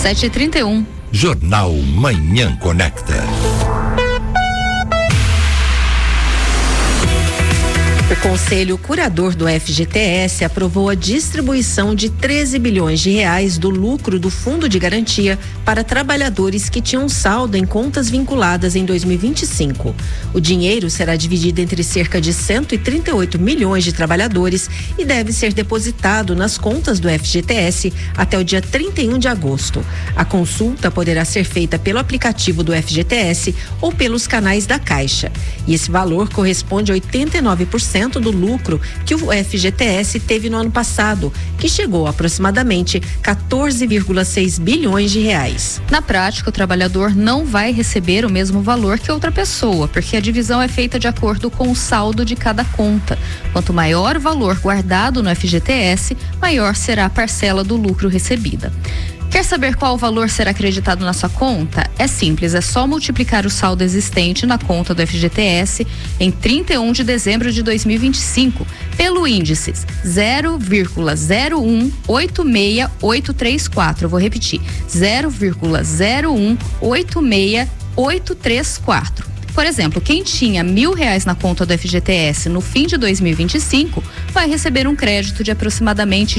7h31. Jornal Manhã Conecta. O Conselho Curador do FGTS aprovou a distribuição de 13 bilhões de reais do lucro do Fundo de Garantia para trabalhadores que tinham saldo em contas vinculadas em 2025. O dinheiro será dividido entre cerca de 138 milhões de trabalhadores e deve ser depositado nas contas do FGTS até o dia 31 de agosto. A consulta poderá ser feita pelo aplicativo do FGTS ou pelos canais da Caixa. E esse valor corresponde a 89% do lucro que o FGTS teve no ano passado, que chegou a aproximadamente 14,6 bilhões de reais. Na prática, o trabalhador não vai receber o mesmo valor que outra pessoa, porque a divisão é feita de acordo com o saldo de cada conta. Quanto maior o valor guardado no FGTS, maior será a parcela do lucro recebida. Quer saber qual valor será acreditado na sua conta? É simples, é só multiplicar o saldo existente na conta do FGTS em 31 de dezembro de 2025 pelo índice 0,0186834. Vou repetir, 0,0186834. Por exemplo, quem tinha R$1.000 na conta do FGTS no fim de 2025 vai receber um crédito de aproximadamente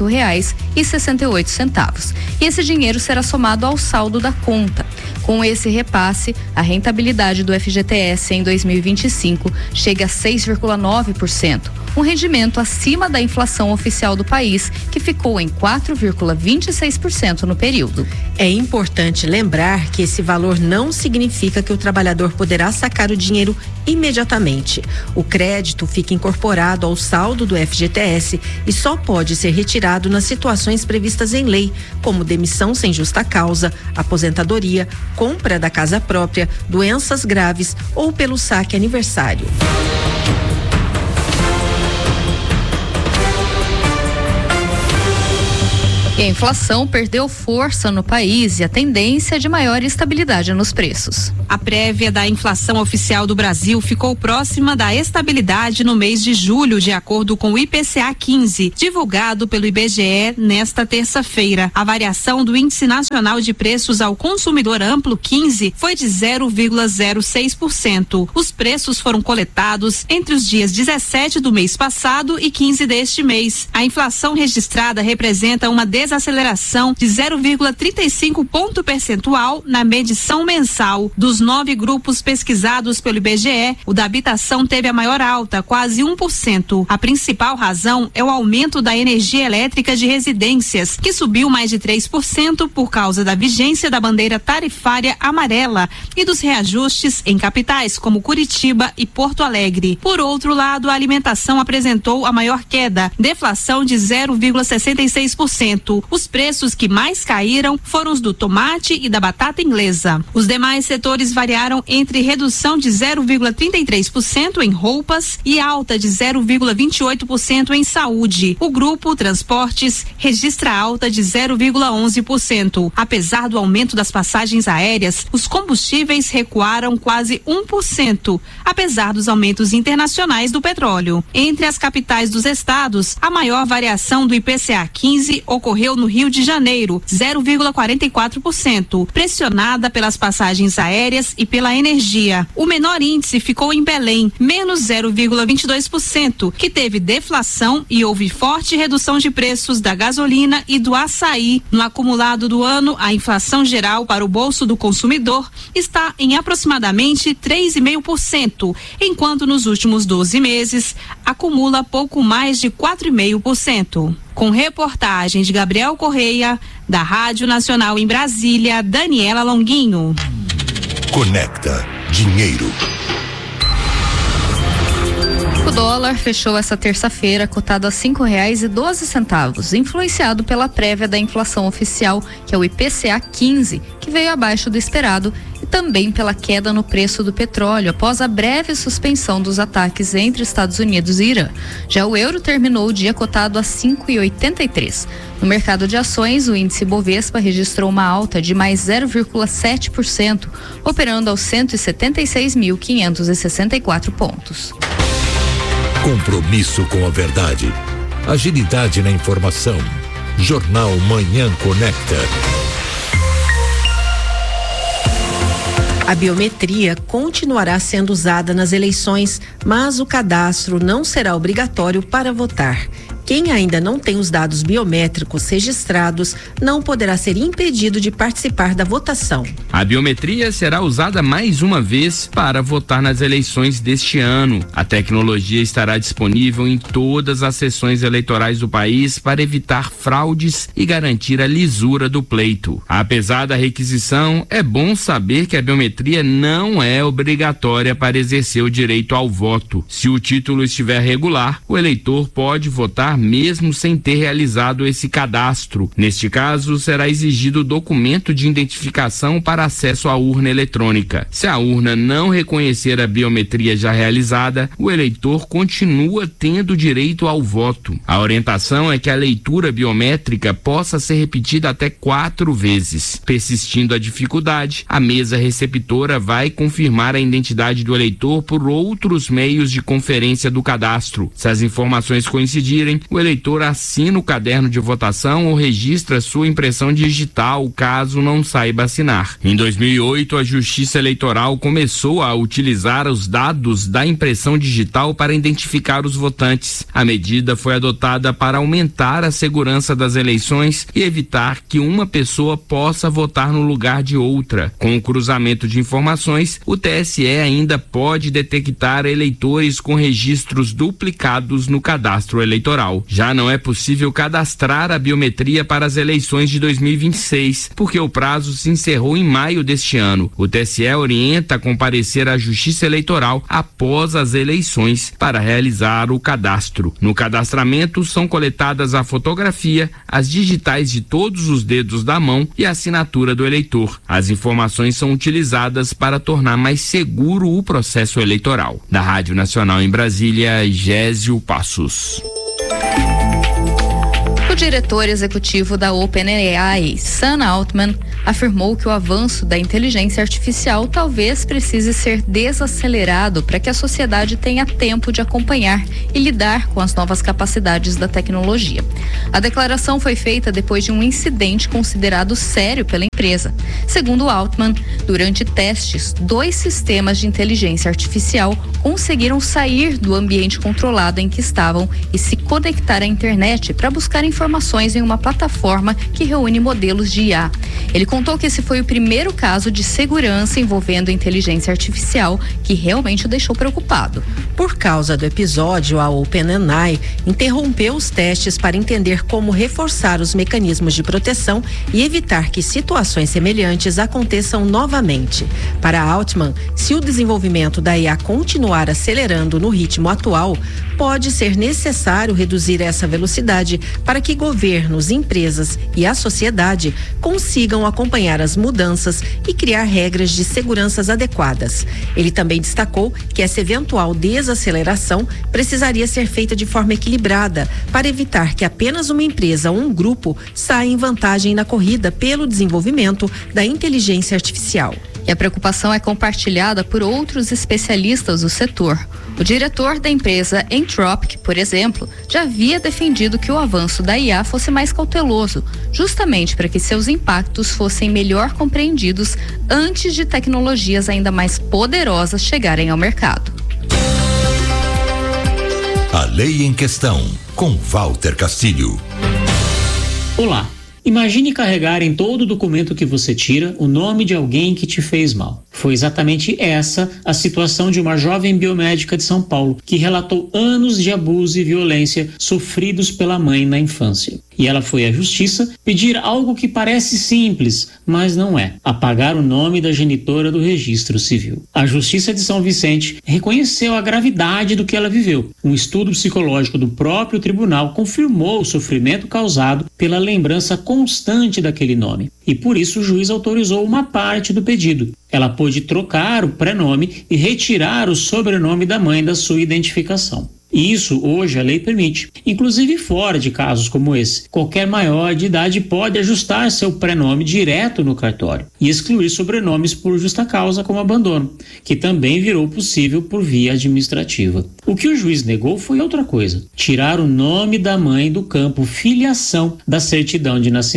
R$18,68. E esse dinheiro será somado ao saldo da conta. Com esse repasse, a rentabilidade do FGTS em 2025 chega a 6,9%, um rendimento acima da inflação oficial do país, que ficou em 4,26% no período. É importante lembrar que esse valor não significa que o trabalhador poderá sacar o dinheiro imediatamente. O crédito fica incorporado ao saldo do FGTS e só pode ser retirado nas situações previstas em lei, como demissão sem justa causa, aposentadoria, compra da casa própria, doenças graves ou pelo saque aniversário. E a inflação perdeu força no país e a tendência é de maior estabilidade nos preços. A prévia da inflação oficial do Brasil ficou próxima da estabilidade no mês de julho, de acordo com o IPCA 15, divulgado pelo IBGE nesta terça-feira. A variação do Índice Nacional de Preços ao Consumidor Amplo 15 foi de 0,06%. Os preços foram coletados entre os dias 17 do mês passado e 15 deste mês. A inflação registrada representa uma desaceleração de 0,35 ponto percentual na medição mensal. Dos 9 grupos pesquisados pelo IBGE, o da habitação teve a maior alta, quase 1%. A principal razão é o aumento da energia elétrica de residências, que subiu mais de 3% por causa da vigência da bandeira tarifária amarela e dos reajustes em capitais como Curitiba e Porto Alegre. Por outro lado, a alimentação apresentou a maior queda, deflação de 0,66%. Os preços que mais caíram foram os do tomate e da batata inglesa. Os demais setores variaram entre redução de 0,33% em roupas e alta de 0,28% em saúde. O grupo Transportes registra alta de 0,11%. Apesar do aumento das passagens aéreas, os combustíveis recuaram quase 1%, apesar dos aumentos internacionais do petróleo. Entre as capitais dos estados, a maior variação do IPCA 15 ocorreu no Rio de Janeiro, 0,44%, pressionada pelas passagens aéreas e pela energia. O menor índice ficou em Belém, menos 0,22%, que teve deflação e houve forte redução de preços da gasolina e do açaí. No acumulado do ano, a inflação geral para o bolso do consumidor está em aproximadamente 3,5%, enquanto nos últimos 12 meses acumula pouco mais de 4,5%. Com reportagem de Gabriel Correia, da Rádio Nacional em Brasília, Daniela Longuinho. Conecta Dinheiro. O dólar fechou essa terça-feira cotado a R$5,12, influenciado pela prévia da inflação oficial, que é o IPCA 15, que veio abaixo do esperado, e também pela queda no preço do petróleo após a breve suspensão dos ataques entre Estados Unidos e Irã. Já o euro terminou o dia cotado a 5,83. No mercado de ações, o índice Bovespa registrou uma alta de mais 0,7%, operando aos 176.564 pontos. Compromisso com a verdade. Agilidade na informação. Jornal Manhã Conecta. A biometria continuará sendo usada nas eleições, mas o cadastro não será obrigatório para votar. Quem ainda não tem os dados biométricos registrados não poderá ser impedido de participar da votação. A biometria será usada mais uma vez para votar nas eleições deste ano. A tecnologia estará disponível em todas as sessões eleitorais do país para evitar fraudes e garantir a lisura do pleito. Apesar da requisição, é bom saber que a biometria não é obrigatória para exercer o direito ao voto. Se o título estiver regular, o eleitor pode votar mesmo sem ter realizado esse cadastro. Neste caso, será exigido documento de identificação para acesso à urna eletrônica. Se a urna não reconhecer a biometria já realizada, o eleitor continua tendo direito ao voto. A orientação é que a leitura biométrica possa ser repetida até 4 vezes. Persistindo a dificuldade, a mesa receptora vai confirmar a identidade do eleitor por outros meios de conferência do cadastro. Se as informações coincidirem, o eleitor assina o caderno de votação ou registra sua impressão digital, caso não saiba assinar. Em 2008, a Justiça Eleitoral começou a utilizar os dados da impressão digital para identificar os votantes. A medida foi adotada para aumentar a segurança das eleições e evitar que uma pessoa possa votar no lugar de outra. Com o cruzamento de informações, o TSE ainda pode detectar eleitores com registros duplicados no cadastro eleitoral. Já não é possível cadastrar a biometria para as eleições de 2026, porque o prazo se encerrou em maio deste ano. O TSE orienta a comparecer à Justiça Eleitoral após as eleições para realizar o cadastro. No cadastramento são coletadas a fotografia, as digitais de todos os dedos da mão e a assinatura do eleitor. As informações são utilizadas para tornar mais seguro o processo eleitoral. Da Rádio Nacional em Brasília, Gésio Passos. O diretor executivo da OpenAI, Sam Altman, afirmou que o avanço da inteligência artificial talvez precise ser desacelerado para que a sociedade tenha tempo de acompanhar e lidar com as novas capacidades da tecnologia. A declaração foi feita depois de um incidente considerado sério pela empresa. Segundo Altman, durante testes, 2 sistemas de inteligência artificial conseguiram sair do ambiente controlado em que estavam e se conectar à internet para buscar informações em uma plataforma que reúne modelos de IA. Ele contou que esse foi o primeiro caso de segurança envolvendo inteligência artificial que realmente o deixou preocupado. Por causa do episódio, a OpenAI interrompeu os testes para entender como reforçar os mecanismos de proteção e evitar que situações semelhantes aconteçam novamente. Para Altman, se o desenvolvimento da IA continuar acelerando no ritmo atual, pode ser necessário reduzir essa velocidade para que governos, empresas e a sociedade consigam acompanhar as mudanças e criar regras de segurança adequadas. Ele também destacou que essa eventual desaceleração precisaria ser feita de forma equilibrada para evitar que apenas uma empresa ou um grupo saia em vantagem na corrida pelo desenvolvimento da inteligência artificial. E a preocupação é compartilhada por outros especialistas do setor. O diretor da empresa Anthropic, por exemplo, já havia defendido que o avanço da IA fosse mais cauteloso, justamente para que seus impactos fossem melhor compreendidos antes de tecnologias ainda mais poderosas chegarem ao mercado. A Lei em Questão, com Walter Castilho. Olá. Imagine carregar em todo documento que você tira o nome de alguém que te fez mal. Foi exatamente essa a situação de uma jovem biomédica de São Paulo que relatou anos de abuso e violência sofridos pela mãe na infância. E ela foi à justiça pedir algo que parece simples, mas não é: apagar o nome da genitora do registro civil. A Justiça de São Vicente reconheceu a gravidade do que ela viveu. Um estudo psicológico do próprio tribunal confirmou o sofrimento causado pela lembrança constante daquele nome. E por isso o juiz autorizou uma parte do pedido. Ela pôde trocar o prenome e retirar o sobrenome da mãe da sua identificação. E isso hoje a lei permite, inclusive fora de casos como esse. Qualquer maior de idade pode ajustar seu prenome direto no cartório e excluir sobrenomes por justa causa, como abandono, que também virou possível por via administrativa. O que o juiz negou foi outra coisa: tirar o nome da mãe do campo filiação da certidão de nascimento.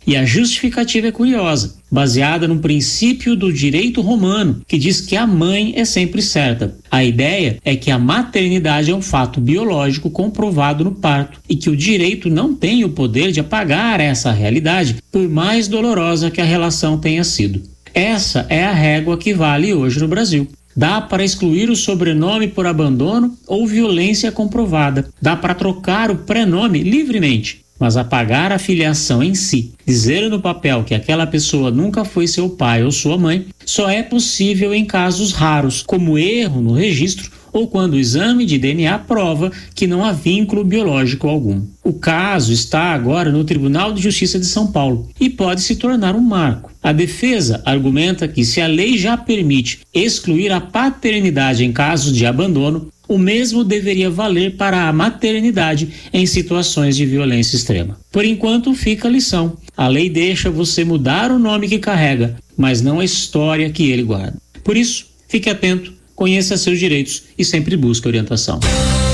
E a justificativa é curiosa, baseada no princípio do direito romano, que diz que a mãe é sempre certa. A ideia é que a maternidade é um fato biológico comprovado no parto e que o direito não tem o poder de apagar essa realidade, por mais dolorosa que a relação tenha sido. Essa é a régua que vale hoje no Brasil. Dá para excluir o sobrenome por abandono ou violência comprovada. Dá para trocar o prenome livremente. Mas apagar a filiação em si, dizer no papel que aquela pessoa nunca foi seu pai ou sua mãe, só é possível em casos raros, como erro no registro ou quando o exame de DNA prova que não há vínculo biológico algum. O caso está agora no Tribunal de Justiça de São Paulo e pode se tornar um marco. A defesa argumenta que se a lei já permite excluir a paternidade em casos de abandono, o mesmo deveria valer para a maternidade em situações de violência extrema. Por enquanto, fica a lição. A lei deixa você mudar o nome que carrega, mas não a história que ele guarda. Por isso, fique atento, conheça seus direitos e sempre busque orientação.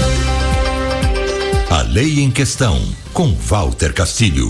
A Lei em Questão, com Walter Castilho.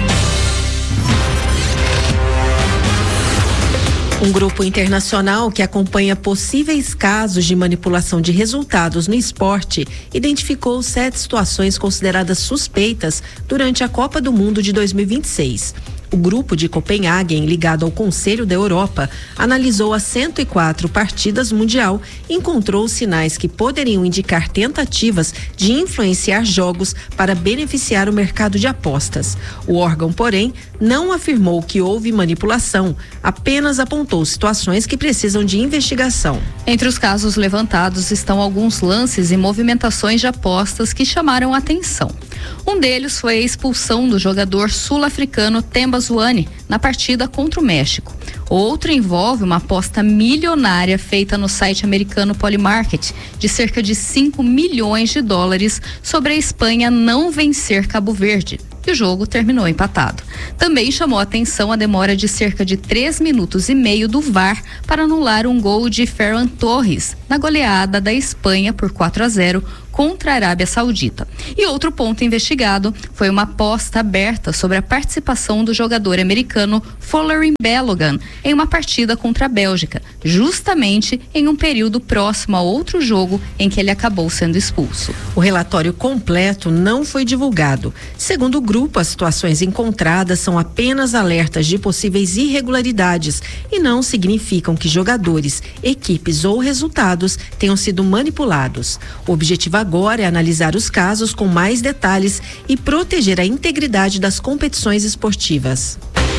Um grupo internacional que acompanha possíveis casos de manipulação de resultados no esporte identificou 7 situações consideradas suspeitas durante a Copa do Mundo de 2026. O grupo de Copenhague, ligado ao Conselho da Europa, analisou as 104 partidas mundial e encontrou sinais que poderiam indicar tentativas de influenciar jogos para beneficiar o mercado de apostas. O órgão, porém, não afirmou que houve manipulação, apenas apontou situações que precisam de investigação. Entre os casos levantados estão alguns lances e movimentações de apostas que chamaram a atenção. Um deles foi a expulsão do jogador sul-africano Themba Zwane na partida contra o México. Outro envolve uma aposta milionária feita no site americano Polymarket de cerca de 5 milhões de dólares sobre a Espanha não vencer Cabo Verde. E o jogo terminou empatado. Também chamou a atenção a demora de cerca de 3,5 minutos do VAR para anular um gol de Ferran Torres na goleada da Espanha por 4-0 contra a Arábia Saudita. E outro ponto investigado foi uma aposta aberta sobre a participação do jogador americano Folarin Balogun em uma partida contra a Bélgica, justamente em um período próximo a outro jogo em que ele acabou sendo expulso. O relatório completo não foi divulgado. Segundo o grupo, as situações encontradas são apenas alertas de possíveis irregularidades e não significam que jogadores, equipes ou resultados tenham sido manipulados. O objetivo agora é analisar os casos com mais detalhes e proteger a integridade das competições esportivas.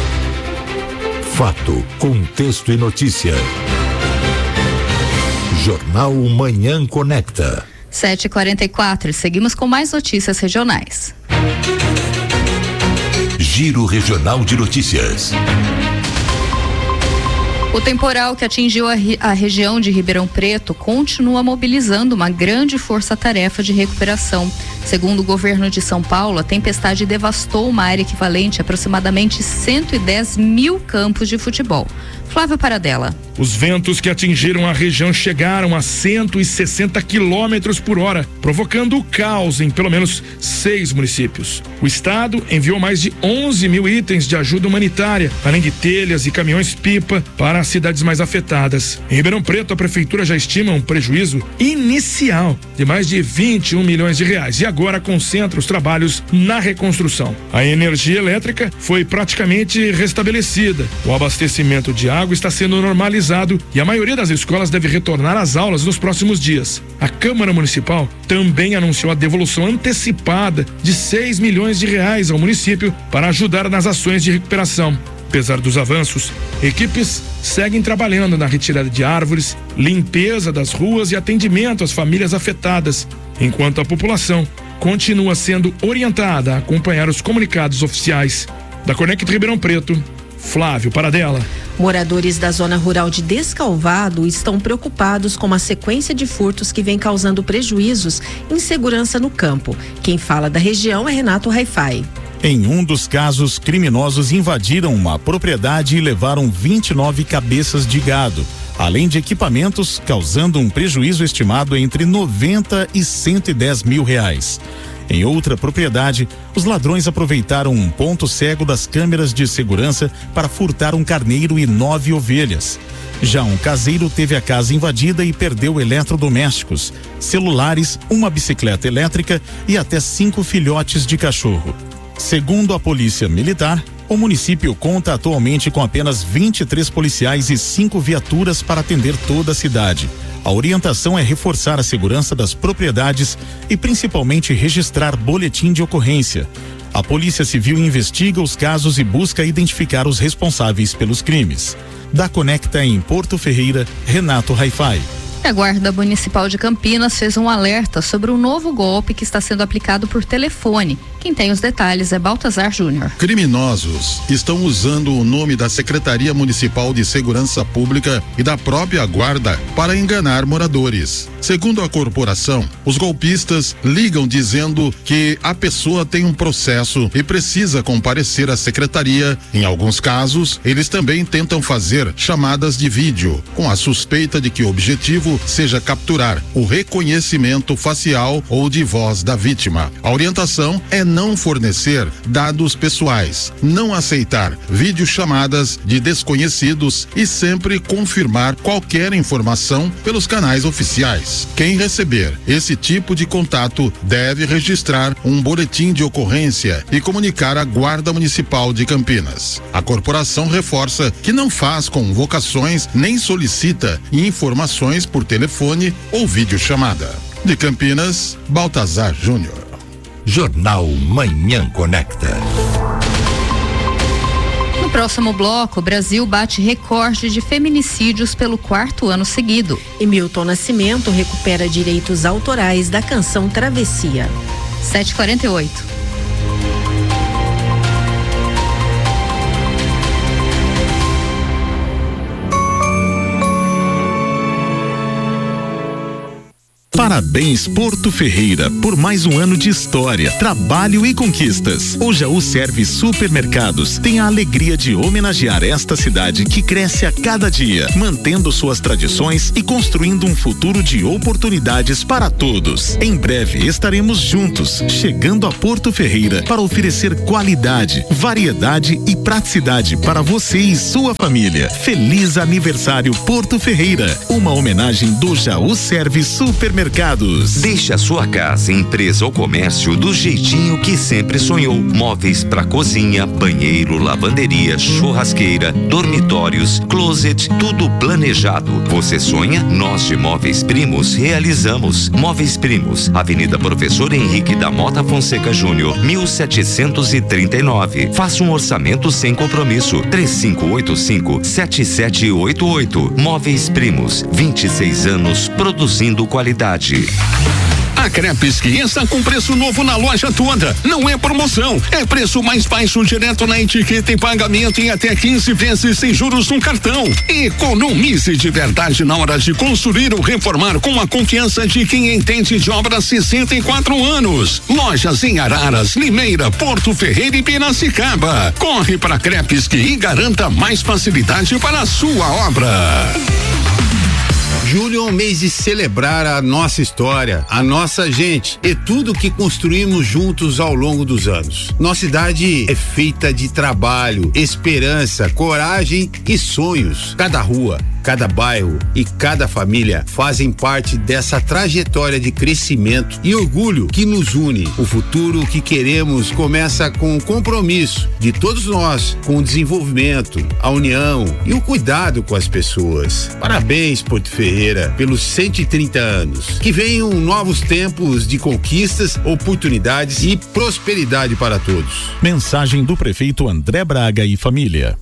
Fato, contexto e notícia. Jornal Manhã Conecta. 7h44, seguimos com mais notícias regionais. Giro Regional de Notícias. O temporal que atingiu a região de Ribeirão Preto continua mobilizando uma grande força-tarefa de recuperação. Segundo o governo de São Paulo, a tempestade devastou uma área equivalente a aproximadamente 110 mil campos de futebol. Flávio Paradella. Os ventos que atingiram a região chegaram a 160 quilômetros por hora, provocando o caos em pelo menos 6 municípios. O estado enviou mais de 11 mil itens de ajuda humanitária, além de telhas e caminhões-pipa para as cidades mais afetadas. Em Ribeirão Preto, a prefeitura já estima um prejuízo inicial de mais de 21 milhões de reais e agora concentra os trabalhos na reconstrução. A energia elétrica foi praticamente restabelecida. O abastecimento de água está sendo normalizado e a maioria das escolas deve retornar às aulas nos próximos dias. A Câmara Municipal também anunciou a devolução antecipada de 6 milhões de reais ao município para ajudar nas ações de recuperação. Apesar dos avanços, equipes seguem trabalhando na retirada de árvores, limpeza das ruas e atendimento às famílias afetadas, enquanto a população continua sendo orientada a acompanhar os comunicados oficiais. Da Conecta Ribeirão Preto, Flávio Paradella. Moradores da zona rural de Descalvado estão preocupados com uma sequência de furtos que vem causando prejuízos e insegurança no campo. Quem fala da região é Renato Raifai. Em um dos casos, criminosos invadiram uma propriedade e levaram 29 cabeças de gado, além de equipamentos, causando um prejuízo estimado entre 90 e 110 mil reais. Em outra propriedade, os ladrões aproveitaram um ponto cego das câmeras de segurança para furtar um carneiro e 9 ovelhas. Já um caseiro teve a casa invadida e perdeu eletrodomésticos, celulares, uma bicicleta elétrica e até 5 filhotes de cachorro. Segundo a Polícia Militar, o município conta atualmente com apenas 23 policiais e 5 viaturas para atender toda a cidade. A orientação é reforçar a segurança das propriedades e principalmente registrar boletim de ocorrência. A Polícia Civil investiga os casos e busca identificar os responsáveis pelos crimes. Da Conecta em Porto Ferreira, Renato Raifai. A Guarda Municipal de Campinas fez um alerta sobre um novo golpe que está sendo aplicado por telefone. Quem tem os detalhes é Baltazar Júnior. Criminosos estão usando o nome da Secretaria Municipal de Segurança Pública e da própria Guarda para enganar moradores. Segundo a corporação, os golpistas ligam dizendo que a pessoa tem um processo e precisa comparecer à secretaria. Em alguns casos, eles também tentam fazer chamadas de vídeo, com a suspeita de que o objetivo seja capturar o reconhecimento facial ou de voz da vítima. A orientação é não fornecer dados pessoais, não aceitar videochamadas de desconhecidos e sempre confirmar qualquer informação pelos canais oficiais. Quem receber esse tipo de contato deve registrar um boletim de ocorrência e comunicar à Guarda Municipal de Campinas. A corporação reforça que não faz convocações nem solicita informações por telefone ou videochamada. De Campinas, Baltazar Júnior. Jornal Manhã Conecta. No próximo bloco, o Brasil bate recorde de feminicídios pelo 4º ano seguido. E Milton Nascimento recupera direitos autorais da canção Travessia. 7h48. Parabéns, Porto Ferreira, por mais um ano de história, trabalho e conquistas. O Jaú Serve Supermercados tem a alegria de homenagear esta cidade que cresce a cada dia, mantendo suas tradições e construindo um futuro de oportunidades para todos. Em breve estaremos juntos, chegando a Porto Ferreira para oferecer qualidade, variedade e praticidade para você e sua família. Feliz aniversário, Porto Ferreira, uma homenagem do Jaú Serve Supermercados. Deixe a sua casa, empresa ou comércio do jeitinho que sempre sonhou. Móveis para cozinha, banheiro, lavanderia, churrasqueira, dormitórios, closet, tudo planejado. Você sonha? Nós de Móveis Primos realizamos. Móveis Primos, Avenida Professor Henrique da Mota Fonseca Júnior, 1739. Faça um orçamento sem compromisso. 3585-7788. Móveis Primos, 26 anos produzindo qualidade. A Crepeschi está com preço novo na loja toda. Não é promoção, é preço mais baixo direto na etiqueta e pagamento em até 15 vezes sem juros no cartão. Economize de verdade na hora de construir ou reformar com a confiança de quem entende de obra há 64 anos. Lojas em Araras, Limeira, Porto Ferreira e Piracicaba. Corre para Crepeschi e garanta mais facilidade para a sua obra. Julho é um mês de celebrar a nossa história, a nossa gente e tudo que construímos juntos ao longo dos anos. Nossa cidade é feita de trabalho, esperança, coragem e sonhos. Cada rua, cada bairro e cada família fazem parte dessa trajetória de crescimento e orgulho que nos une. O futuro que queremos começa com o compromisso de todos nós com o desenvolvimento, a união e o cuidado com as pessoas. Parabéns, Porto Ferreira, pelos 130 anos. Que venham novos tempos de conquistas, oportunidades e prosperidade para todos. Mensagem do prefeito André Braga e família.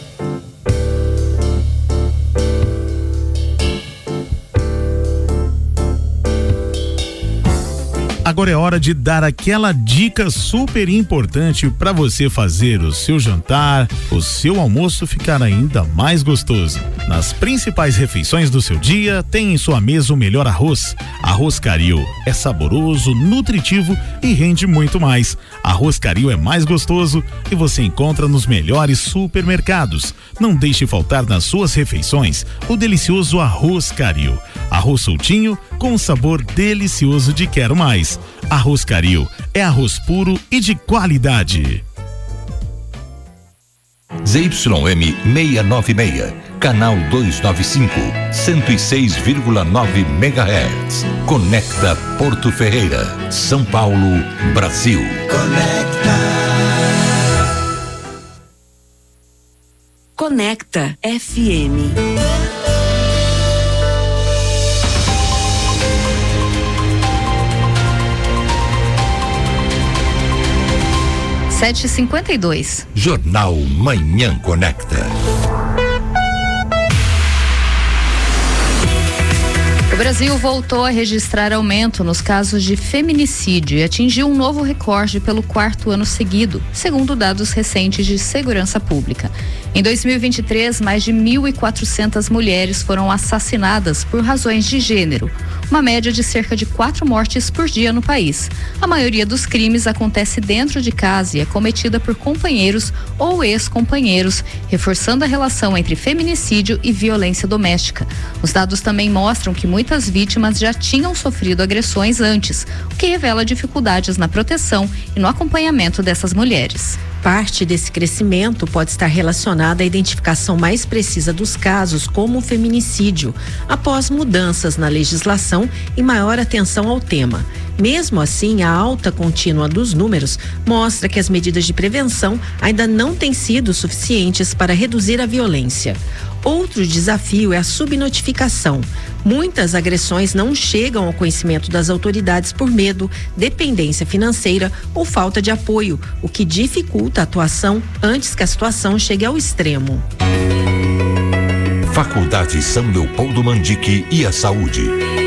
Agora é hora de dar aquela dica super importante para você fazer o seu jantar, o seu almoço ficar ainda mais gostoso. Nas principais refeições do seu dia, tem em sua mesa o melhor arroz. Arroz Caril é saboroso, nutritivo e rende muito mais. Arroz Caril é mais gostoso e você encontra nos melhores supermercados. Não deixe faltar nas suas refeições o delicioso Arroz Caril. Arroz soltinho com um sabor delicioso de quero mais. Arroz Caril é arroz puro e de qualidade. ZYM 696, canal 295, 106,9 MHz. Conecta Porto Ferreira, São Paulo, Brasil. Conecta FM. Sete e 52. Jornal Manhã Conecta. O Brasil voltou a registrar aumento nos casos de feminicídio e atingiu um novo recorde pelo 4º ano seguido, segundo dados recentes de segurança pública. Em 2023, mais de 1.400 mulheres foram assassinadas por razões de gênero, uma média de cerca de 4 mortes por dia no país. A maioria dos crimes acontece dentro de casa e é cometida por companheiros ou ex-companheiros, reforçando a relação entre feminicídio e violência doméstica. Os dados também mostram que muitas vítimas já tinham sofrido agressões antes, o que revela dificuldades na proteção e no acompanhamento dessas mulheres. Parte desse crescimento pode estar relacionada à identificação mais precisa dos casos, como o feminicídio, após mudanças na legislação e maior atenção ao tema. Mesmo assim, a alta contínua dos números mostra que as medidas de prevenção ainda não têm sido suficientes para reduzir a violência. Outro desafio é a subnotificação. Muitas agressões não chegam ao conhecimento das autoridades por medo, dependência financeira ou falta de apoio, o que dificulta a atuação antes que a situação chegue ao extremo. Faculdade São Leopoldo Mandique e a Saúde.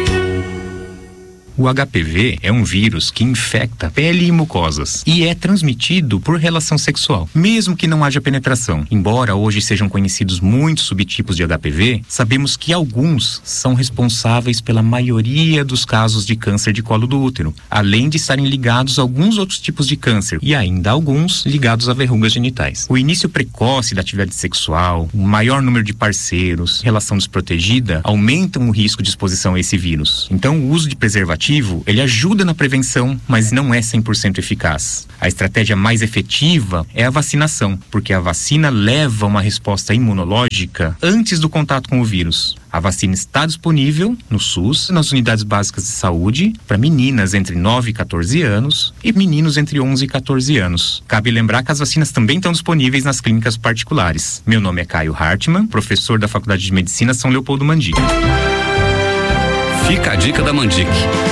O HPV é um vírus que infecta pele e mucosas e é transmitido por relação sexual, mesmo que não haja penetração. Embora hoje sejam conhecidos muitos subtipos de HPV, sabemos que alguns são responsáveis pela maioria dos casos de câncer de colo do útero, além de estarem ligados a alguns outros tipos de câncer e ainda alguns ligados a verrugas genitais. O início precoce da atividade sexual, o maior número de parceiros, relação desprotegida, aumentam o risco de exposição a esse vírus. Então, o uso de preservativo ele ajuda na prevenção, mas não é 100% eficaz. A estratégia mais efetiva é a vacinação, porque a vacina leva uma resposta imunológica antes do contato com o vírus. A vacina está disponível no SUS, nas unidades básicas de saúde, para meninas entre 9 e 14 anos e meninos entre 11 e 14 anos. Cabe lembrar que as vacinas também estão disponíveis nas clínicas particulares. Meu nome é Caio Hartmann, professor da Faculdade de Medicina São Leopoldo Mandique. Fica a dica da Mandique.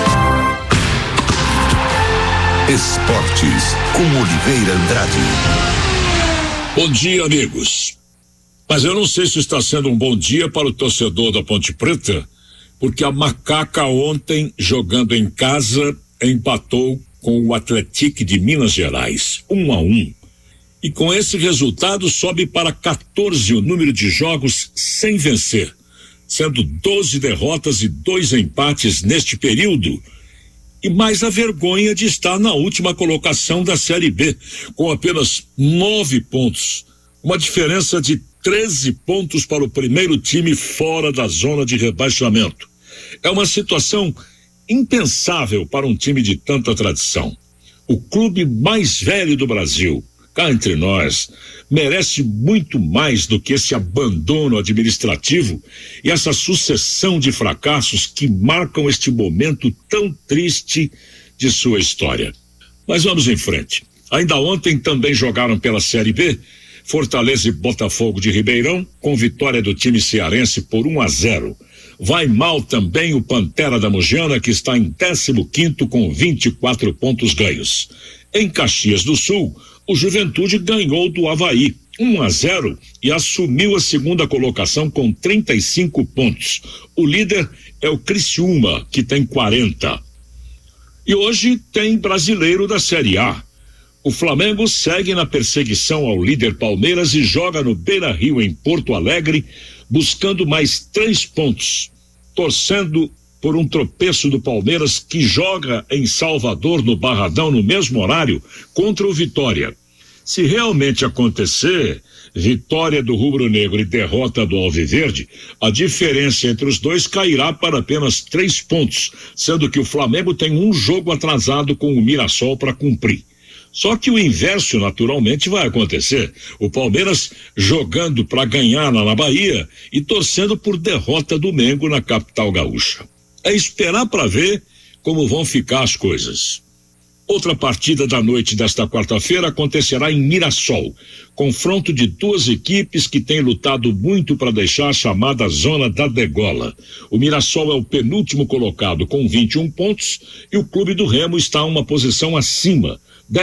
Esportes, com Oliveira Andrade. Bom dia, amigos. Mas eu não sei se está sendo um bom dia para o torcedor da Ponte Preta, porque a Macaca ontem, jogando em casa, empatou com o Atlético de Minas Gerais, 1-1. E com esse resultado sobe para 14 o número de jogos sem vencer, sendo 12 derrotas e 2 empates neste período. E mais a vergonha de estar na última colocação da Série B, com apenas 9 pontos. Uma diferença de 13 pontos para o primeiro time fora da zona de rebaixamento. É uma situação impensável para um time de tanta tradição. O clube mais velho do Brasil, cá entre nós, merece muito mais do que esse abandono administrativo e essa sucessão de fracassos que marcam este momento tão triste de sua história. Mas vamos em frente. Ainda ontem também jogaram pela Série B Fortaleza e Botafogo de Ribeirão, com vitória do time cearense por 1-0. Vai mal também o Pantera da Mogiana, que está em 15º com 24 pontos ganhos. Em Caxias do Sul, o Juventude ganhou do Avaí 1-0 e assumiu a segunda colocação com 35 pontos. O líder é o Criciúma, que tem 40. E hoje tem brasileiro da Série A. O Flamengo segue na perseguição ao líder Palmeiras e joga no Beira-Rio, em Porto Alegre, buscando mais 3 pontos, torcendo por um tropeço do Palmeiras, que joga em Salvador, no Barradão, no mesmo horário, contra o Vitória. Se realmente acontecer vitória do rubro-negro e derrota do alviverde, a diferença entre os dois cairá para apenas 3 pontos, sendo que o Flamengo tem um jogo atrasado com o Mirassol para cumprir. Só que o inverso naturalmente vai acontecer. O Palmeiras jogando para ganhar lá na Bahia e torcendo por derrota do Mengo na capital gaúcha. É esperar para ver como vão ficar as coisas. Outra partida da noite desta quarta-feira acontecerá em Mirassol, confronto de duas equipes que têm lutado muito para deixar a chamada zona da degola. O Mirassol é o penúltimo colocado com 21 pontos e o Clube do Remo está uma posição acima,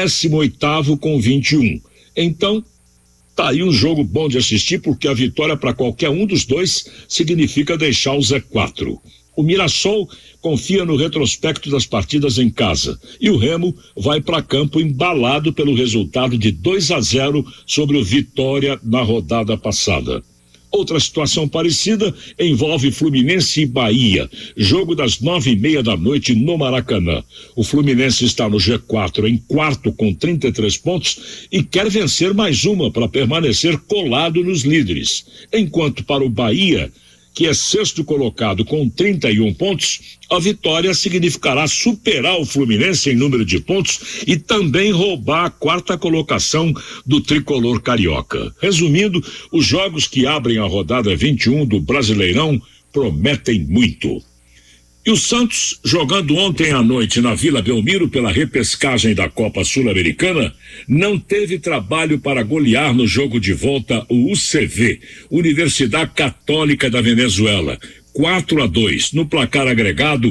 18º com 21. Então, tá aí um jogo bom de assistir, porque a vitória para qualquer um dos dois significa deixar o Z4. O Mirassol confia no retrospecto das partidas em casa e o Remo vai para campo embalado pelo resultado de 2-0 sobre o Vitória na rodada passada. Outra situação parecida envolve Fluminense e Bahia, jogo das 9:30 da noite no Maracanã. O Fluminense está no G4 em quarto com 33 pontos e quer vencer mais uma para permanecer colado nos líderes, enquanto para o Bahia, que é sexto colocado com 31 pontos, a vitória significará superar o Fluminense em número de pontos e também roubar a quarta colocação do tricolor carioca. Resumindo, os jogos que abrem a rodada 21 do Brasileirão prometem muito. E o Santos, jogando ontem à noite na Vila Belmiro pela repescagem da Copa Sul-Americana, não teve trabalho para golear no jogo de volta o UCV, Universidade Católica da Venezuela, 4-2, no placar agregado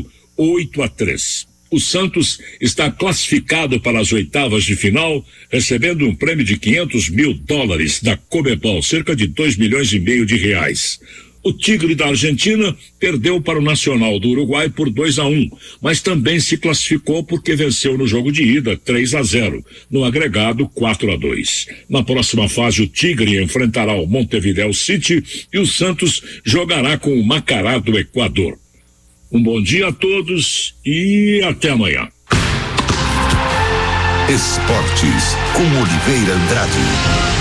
8-3. O Santos está classificado para as oitavas de final, recebendo um prêmio de $500 mil da Conmebol, cerca de R$2,5 milhões. O Tigre da Argentina perdeu para o Nacional do Uruguai por 2-1, mas também se classificou porque venceu no jogo de ida 3-0, no agregado 4-2. Na próxima fase, o Tigre enfrentará o Montevideo City e o Santos jogará com o Macará do Equador. Um bom dia a todos e até amanhã. Esportes com Oliveira Andrade.